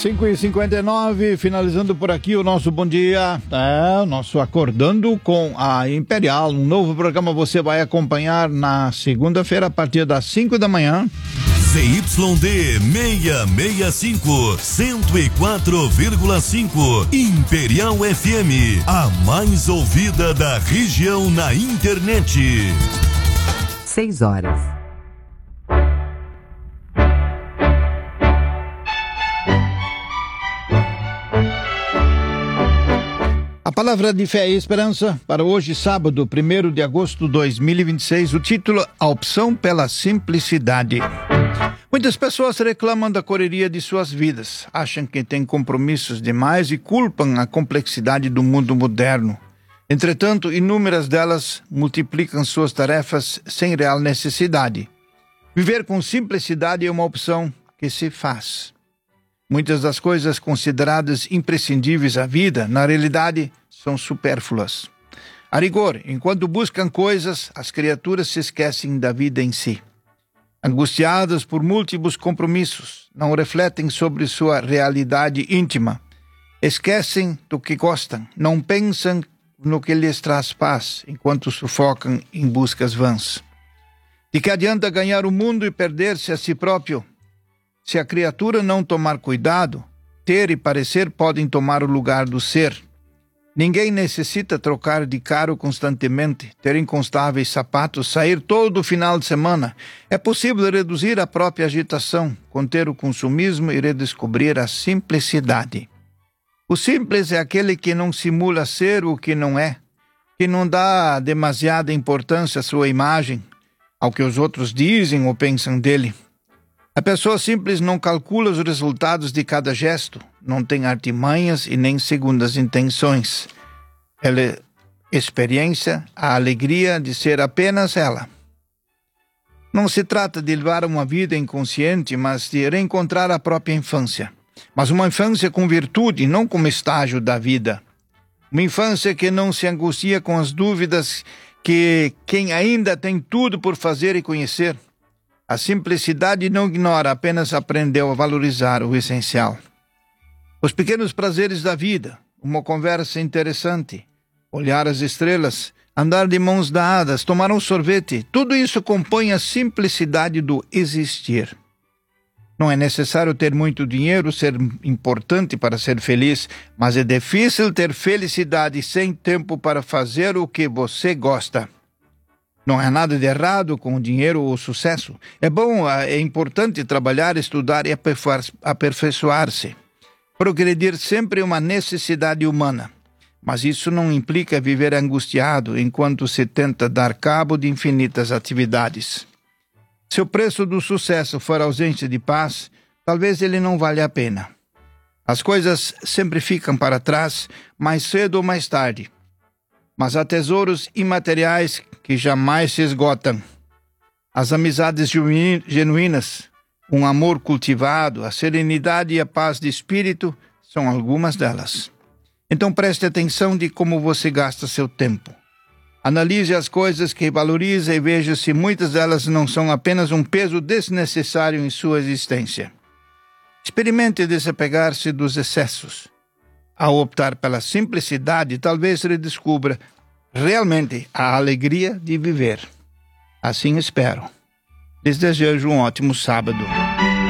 5h59, finalizando por aqui o nosso Bom Dia, o nosso Acordando com a Imperial. Um novo programa você vai acompanhar na segunda-feira a partir das 5 da manhã. ZYD 665, 104,5, Imperial FM, a mais ouvida da região na internet. 6 horas. A palavra de fé e esperança para hoje, sábado, 1º de agosto de 2026, o título: A opção pela simplicidade. Muitas pessoas reclamam da correria de suas vidas, acham que têm compromissos demais e culpam a complexidade do mundo moderno. Entretanto, inúmeras delas multiplicam suas tarefas sem real necessidade. Viver com simplicidade é uma opção que se faz. Muitas das coisas consideradas imprescindíveis à vida, na realidade, são supérfluas. A rigor, enquanto buscam coisas, as criaturas se esquecem da vida em si. Angustiadas por múltiplos compromissos, não refletem sobre sua realidade íntima. Esquecem do que gostam, não pensam no que lhes traz paz, enquanto sufocam em buscas vãs. De que adianta ganhar o mundo e perder-se a si próprio? Se a criatura não tomar cuidado, ter e parecer podem tomar o lugar do ser. Ninguém necessita trocar de carro constantemente, ter inconstáveis sapatos, sair todo final de semana. É possível reduzir a própria agitação, conter o consumismo e redescobrir a simplicidade. O simples é aquele que não simula ser o que não é, que não dá demasiada importância à sua imagem, ao que os outros dizem ou pensam dele. A pessoa simples não calcula os resultados de cada gesto, não tem artimanhas e nem segundas intenções. Ela experiencia a alegria de ser apenas ela. Não se trata de levar uma vida inconsciente, mas de reencontrar a própria infância. Mas uma infância com virtude, não como estágio da vida. Uma infância que não se angustia com as dúvidas que quem ainda tem tudo por fazer e conhecer. A simplicidade não ignora, apenas aprendeu a valorizar o essencial. Os pequenos prazeres da vida, uma conversa interessante, olhar as estrelas, andar de mãos dadas, tomar um sorvete, tudo isso compõe a simplicidade do existir. Não é necessário ter muito dinheiro, ser importante para ser feliz, mas é difícil ter felicidade sem tempo para fazer o que você gosta. Não há nada de errado com o dinheiro ou o sucesso. É bom, é importante trabalhar, estudar e aperfeiçoar-se. Progredir sempre é uma necessidade humana. Mas isso não implica viver angustiado enquanto se tenta dar cabo de infinitas atividades. Se o preço do sucesso for ausência de paz, talvez ele não valha a pena. As coisas sempre ficam para trás, mais cedo ou mais tarde. Mas há tesouros imateriais que jamais se esgotam. As amizades genuínas, um amor cultivado, a serenidade e a paz de espírito são algumas delas. Então preste atenção de como você gasta seu tempo. Analise as coisas que valoriza e veja se muitas delas não são apenas um peso desnecessário em sua existência. Experimente desapegar-se dos excessos. Ao optar pela simplicidade, talvez redescubra realmente a alegria de viver. Assim espero. Lhes desejo um ótimo sábado.